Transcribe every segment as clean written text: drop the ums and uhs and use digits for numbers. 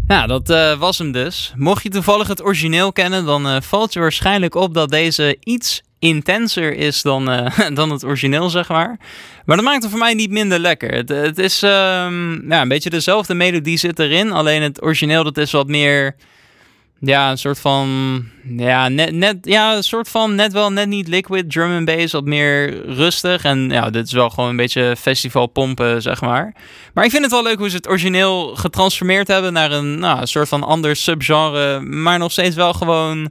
Ja, dat was hem dus. Mocht je toevallig het origineel kennen, dan valt je waarschijnlijk op dat deze iets intenser is dan, dan het origineel, zeg maar. Maar dat maakt het voor mij niet minder lekker. Het is ja, een beetje dezelfde melodie zit erin, alleen het origineel dat is wat meer... Ja, een soort van... Ja, een soort van net niet liquid drum and bass, wat meer rustig. En ja, dit is wel gewoon een beetje festivalpompen, zeg maar. Maar ik vind het wel leuk hoe ze het origineel getransformeerd hebben naar een soort van ander subgenre. Maar nog steeds wel gewoon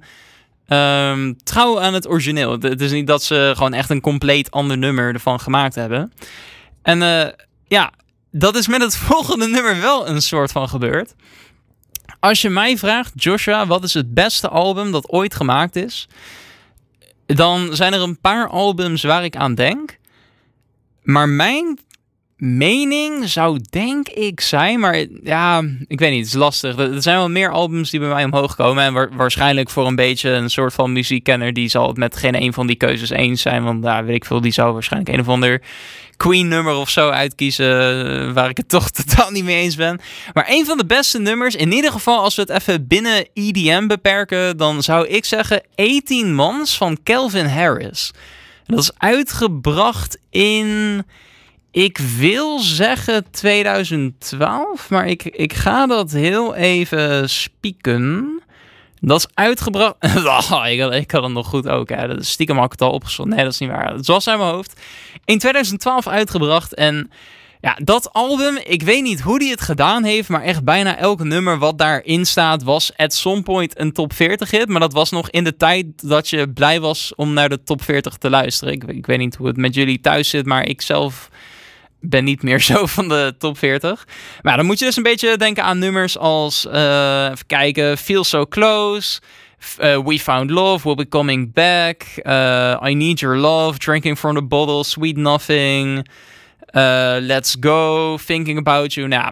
trouw aan het origineel. Het is niet dat ze gewoon echt een compleet ander nummer ervan gemaakt hebben. En ja, dat is met het volgende nummer wel een soort van gebeurd. Als je mij vraagt, Joshua, wat is het beste album dat ooit gemaakt is? Dan zijn er een paar albums waar ik aan denk. Maar mijn mening zou denk ik zijn... Maar ja, ik weet niet, het is lastig. Er zijn wel meer albums die bij mij omhoog komen. En waarschijnlijk voor een beetje een soort van muziekkenner... die zal het met geen een van die keuzes eens zijn. Want weet ik veel, die zou waarschijnlijk een of ander... Queen-nummer of zo uitkiezen... waar ik het toch totaal niet mee eens ben. Maar een van de beste nummers... in ieder geval als we het even binnen EDM beperken... dan zou ik zeggen 18 Months van Calvin Harris. Dat is uitgebracht in... Ik wil zeggen 2012... maar ik ga dat heel even spieken... Dat is uitgebracht... ik had het nog goed ook. Hè. Stiekem had ik het al opgezocht. Nee, dat is niet waar. Het was uit mijn hoofd. In 2012 uitgebracht. En ja, dat album... Ik weet niet hoe die het gedaan heeft... maar echt bijna elk nummer wat daarin staat... was at some point een top 40 hit. Maar dat was nog in de tijd dat je blij was... om naar de top 40 te luisteren. Ik weet niet hoe het met jullie thuis zit... maar ik zelf... ben niet meer zo van de top 40. Maar dan moet je dus een beetje denken aan nummers als... even kijken. Feel So Close. We Found Love. We'll Be Coming Back. I Need Your Love. Drinking From The Bottle. Sweet Nothing. Let's Go. Thinking About You. Nou,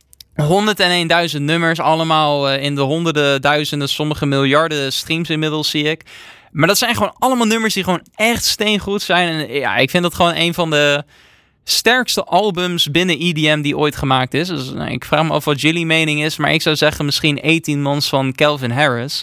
101.000 nummers. Allemaal in de honderden, duizenden, sommige miljarden streams inmiddels zie ik. Maar dat zijn gewoon allemaal nummers die gewoon echt steengoed zijn. En ja, ik vind dat gewoon een van de... sterkste albums binnen EDM die ooit gemaakt is. Dus ik vraag me af wat jullie mening is, maar ik zou zeggen misschien 18 Months van Calvin Harris.